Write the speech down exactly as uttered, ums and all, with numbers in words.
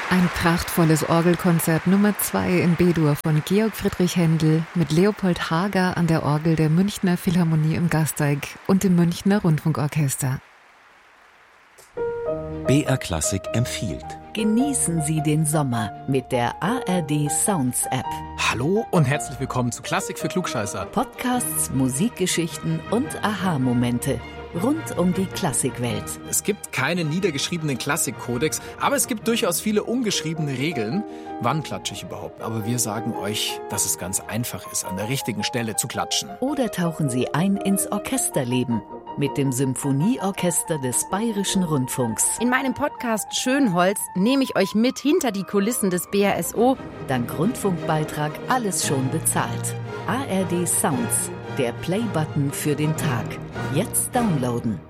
Ein prachtvolles Orgelkonzert Nummer zwei in B-Dur von Georg Friedrich Händel mit Leopold Hager an der Orgel der Münchner Philharmonie im Gasteig und dem Münchner Rundfunkorchester. B R Klassik empfiehlt. Genießen Sie den Sommer mit der A R D Sounds App. Hallo und herzlich willkommen zu Klassik für Klugscheißer. Podcasts, Musikgeschichten und Aha-Momente rund um die Klassikwelt. Es gibt keine niedergeschriebenen Klassikkodex, aber es gibt durchaus viele ungeschriebene Regeln. Wann klatsche ich überhaupt? Aber wir sagen euch, dass es ganz einfach ist, an der richtigen Stelle zu klatschen. Oder tauchen Sie ein ins Orchesterleben mit dem Symphonieorchester des Bayerischen Rundfunks. In meinem Podcast Schönholz nehme ich euch mit hinter die Kulissen des B R S O. Dank Rundfunkbeitrag alles schon bezahlt. A R D Sounds, der Playbutton für den Tag. Jetzt downloaden.